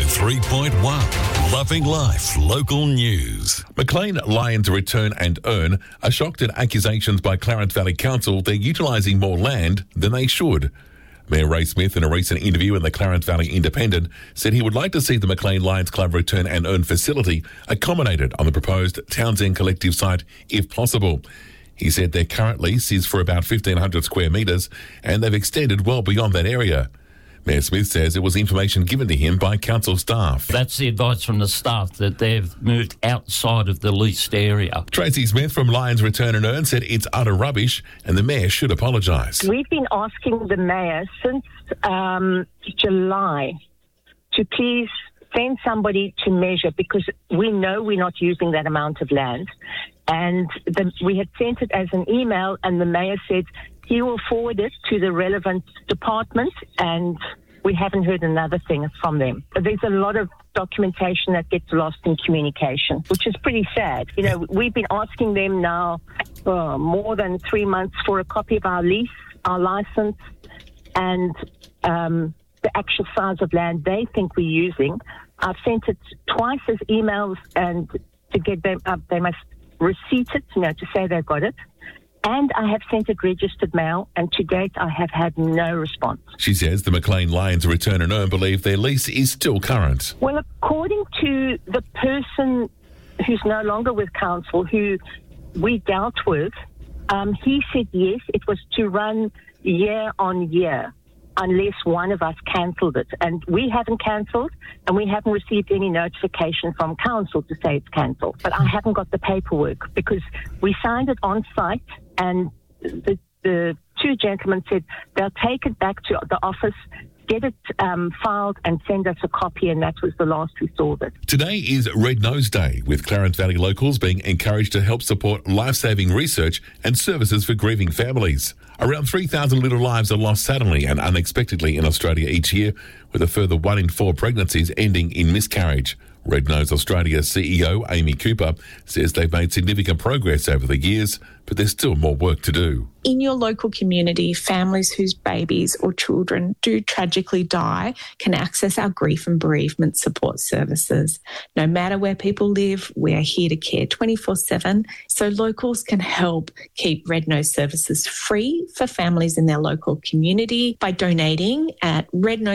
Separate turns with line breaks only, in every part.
103.1 Loving Life Local News. Maclean Lions Return and Earn are shocked at accusations by Clarence Valley Council they're utilising more land than they should. Mayor Ray Smith, in a recent interview in the Clarence Valley Independent, said he would like to see the Maclean Lions Club Return and Earn facility accommodated on the proposed Townsend Collective site if possible. He said their current lease is for about 1,500 square metres and they've extended well beyond that area. Mayor Smith says it was information given to him by council staff.
That's the advice from the staff, that they've moved outside of the leased area.
Tracy Smith from Lions Return and Earn said it's utter rubbish and the mayor should apologise.
We've been asking the mayor since July to please send somebody to measure, because we know we're not using that amount of land. And we had sent it as an email, and the mayor said he will forward it to the relevant department, and we haven't heard another thing from them. There's a lot of documentation that gets lost in communication, which is pretty sad. You know, we've been asking them now more than 3 months for a copy of our lease, our license, and the actual size of land they think we're using. I've sent it twice as emails, and to get them up, they must receipt it, to say they've got it. And I have sent it registered mail, and to date I have had no response.
She says the Maclean Lions Return and Earn believe their lease is still current.
Well, according to the person who's no longer with council, who we dealt with, he said yes, it was to run year on year, unless one of us cancelled it. And we haven't cancelled, and we haven't received any notification from council to say it's cancelled. But I haven't got the paperwork, because we signed it on site, and the two gentlemen said they'll take it back to the office, get it filed, and send us a copy, and that was the last we saw of it.
Today is Red Nose Day, with Clarence Valley locals being encouraged to help support life-saving research and services for grieving families. Around 3,000 little lives are lost suddenly and unexpectedly in Australia each year, with a further 1 in 4 pregnancies ending in miscarriage. Red Nose Australia CEO Amy Cooper says they've made significant progress over the years, but there's still more work to do.
In your local community, families whose babies or children do tragically die can access our grief and bereavement support services. No matter where people live, we are here to care 24/7, so locals can help keep Red Nose services free for families in their local community by donating at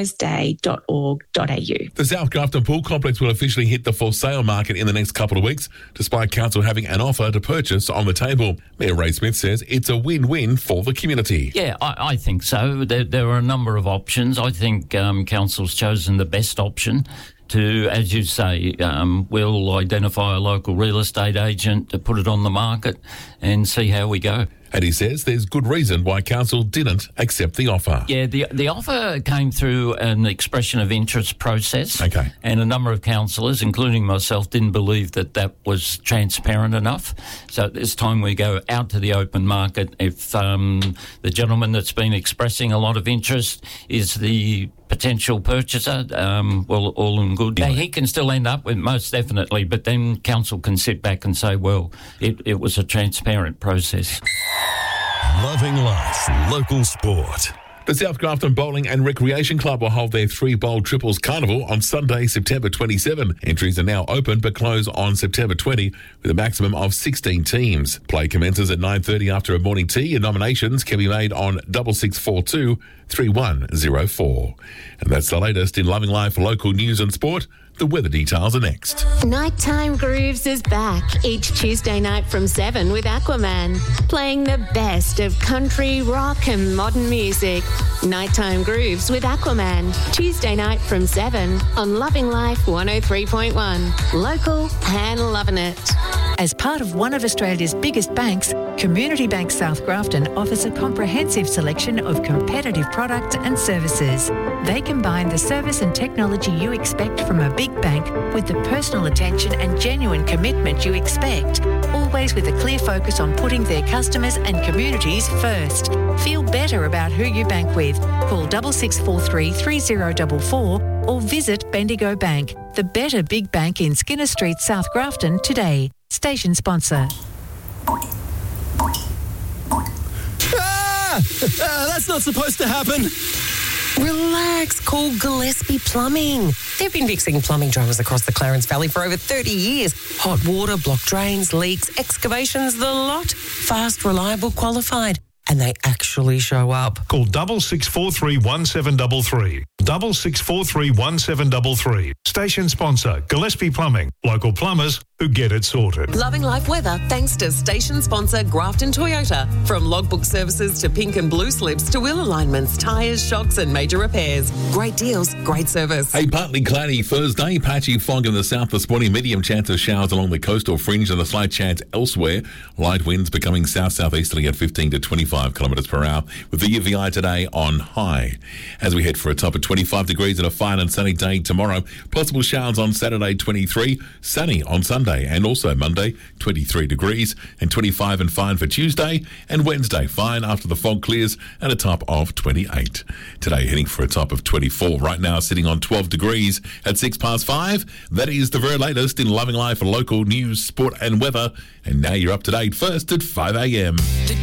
rednoseday.org.au.
The South Grafton Pool Complex will officially hit the for sale market in the next couple of weeks, despite council having an offer to purchase on the table. Mayor Ray Smith says it's a win-win for the community.
Yeah, I think so. There are a number of options. I think council's chosen the best option to, as you say, we'll identify a local real estate agent to put it on the market and see how we go.
And he says there's good reason why council didn't accept the offer.
Yeah, the offer came through an expression of interest process.
Okay. And
a number of councillors, including myself, didn't believe that was transparent enough. So at this time we go out to the open market. If the gentleman that's been expressing a lot of interest is the potential purchaser, well, all in good. Yeah, he can still end up with, most definitely, but then council can sit back and say, well, it was a transparent process.
Loving life, local sport. The South Grafton Bowling and Recreation Club will hold their 3 Bowl Triples Carnival on Sunday, September 27. Entries are now open but close on September 20 with a maximum of 16 teams. Play commences at 9:30 after a morning tea, and nominations can be made on 6642 3104. And that's the latest in Loving Life local news and sport. The weather details are next.
Nighttime Grooves is back each Tuesday night from 7 with Aquaman, playing the best of country, rock and modern music. Nighttime Grooves with Aquaman, Tuesday night from 7 on Loving Life 103.1. Local and loving it.
As part of one of Australia's biggest banks, Community Bank South Grafton offers a comprehensive selection of competitive products and services. They combine the service and technology you expect from a big bank with the personal attention and genuine commitment you expect, always with a clear focus on putting their customers and communities first. Feel better about who you bank with. Call 6643 3044 or visit Bendigo Bank, the better big bank in Skinner Street, South Grafton today. Station sponsor.
That's not supposed to happen. Relax, call Gillespie Plumbing. They've been fixing plumbing dramas across the Clarence Valley for over 30 years. Hot water, blocked drains, leaks, excavations, the lot. Fast, reliable, qualified. And they actually show up.
Call 6643 1733. 6643 1733. Station sponsor, Gillespie Plumbing. Local plumbers who get it sorted.
Loving life weather thanks to station sponsor Grafton Toyota. From logbook services to pink and blue slips to wheel alignments, tyres, shocks and major repairs. Great deals, great service.
A partly cloudy Thursday, patchy fog in the south this morning, medium chance of showers along the coastal fringe and a slight chance elsewhere. Light winds becoming south-southeasterly at 15 to 25 kilometres per hour, with the UVI today on high. As we head for a top of 25 degrees and a fine and sunny day tomorrow, possible showers on Saturday 23, sunny on Sunday and also Monday 23 degrees and 25 and fine for Tuesday, and Wednesday fine after the fog clears and a top of 28. Today heading for a top of 24, right now sitting on 12 degrees at 5:06. That is the very latest in Loving Life, local news, sport and weather, and now you're up to date first at 5 a.m.